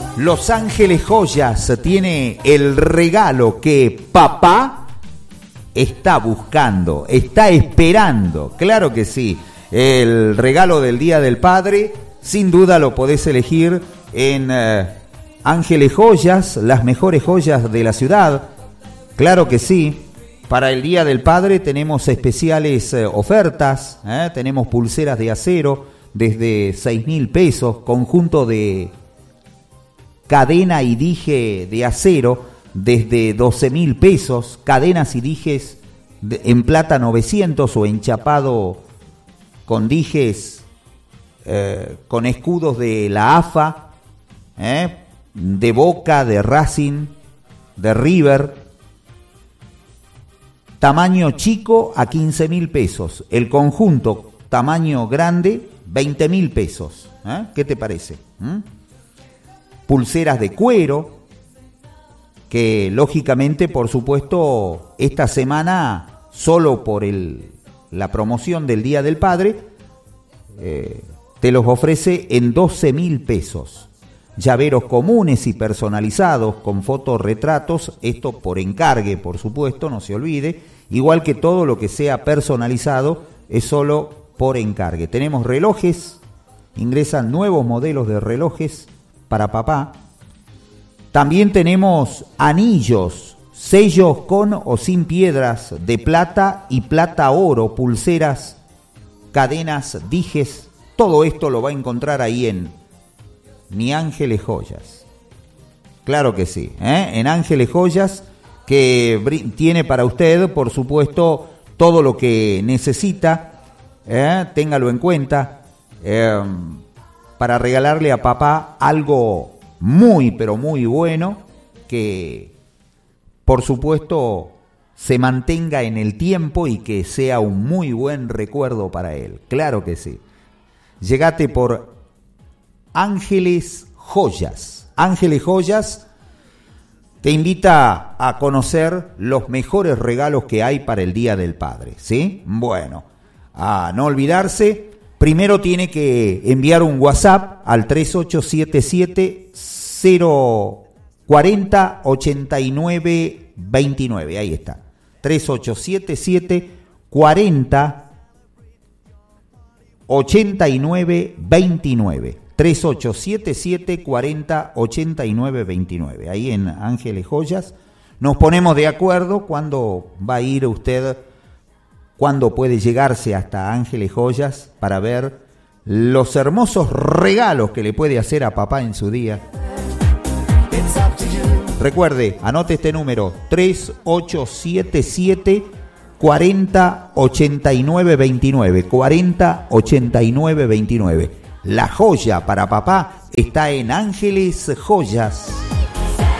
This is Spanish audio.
Los Ángeles Joyas tiene el regalo que papá está buscando, está esperando. Claro que sí. El regalo del Día del Padre, sin duda lo podés elegir en Ángeles Joyas, las mejores joyas de la ciudad. Claro que sí. Para el Día del Padre tenemos especiales ofertas. Tenemos pulseras de acero desde 6.000 pesos, conjunto de cadena y dije de acero desde 12.000 pesos, cadenas y dijes en plata 900 o enchapado con dijes con escudos de la AFA, de Boca, de Racing, de River. Tamaño chico a 15.000 pesos. El conjunto tamaño grande, 20.000 pesos. ¿Qué te parece? Pulseras de cuero, que lógicamente, por supuesto, esta semana, solo por la promoción del Día del Padre, te los ofrece en 12.000 pesos. Llaveros comunes y personalizados con fotorretratos, esto por encargue, por supuesto, no se olvide, igual que todo lo que sea personalizado es solo por encargue. Tenemos relojes, ingresan nuevos modelos de relojes para papá. También tenemos anillos, sellos con o sin piedras de plata y plata oro, pulseras, cadenas, dijes. Todo esto lo va a encontrar ahí en Mi Ángeles Joyas. Claro que sí, en Ángeles Joyas, que tiene para usted, por supuesto, todo lo que necesita. Téngalo en cuenta. Para regalarle a papá algo muy, pero muy bueno, que por supuesto se mantenga en el tiempo y que sea un muy buen recuerdo para él. Claro que sí. Llegate por Ángeles Joyas. Ángeles Joyas te invita a conocer los mejores regalos que hay para el Día del Padre, ¿sí? Bueno, a no olvidarse. Primero tiene que enviar un WhatsApp al 3877-040-8929. Ahí está. 3877-40-8929. 3877-40-8929. Ahí en Ángeles Joyas. Nos ponemos de acuerdo cuándo va a ir usted, cuándo puede llegarse hasta Ángeles Joyas para ver los hermosos regalos que le puede hacer a papá en su día. Recuerde, anote este número, 3877-40-8929, 40-8929. La joya para papá está en Ángeles Joyas.